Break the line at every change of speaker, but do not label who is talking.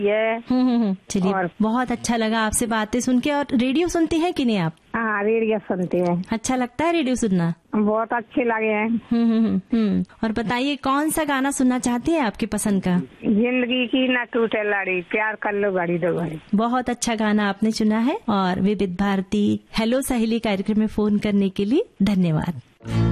ये।
चलिए, बहुत अच्छा लगा आपसे बातें सुन के। और रेडियो सुनती हैं कि नहीं आप?
हाँ, रेडियो सुनते हैं।
अच्छा लगता है रेडियो सुनना?
बहुत अच्छे लगे हैं।
और बताइए, कौन सा गाना सुनना चाहती हैं आपकी पसंद का?
जिंदगी की न टूटे लड़ी, प्यार कर लो घड़ी दो घड़ी।
बहुत अच्छा गाना आपने चुना है। और विविध भारती हेलो सहेली कार्यक्रम में फोन करने के लिए धन्यवाद।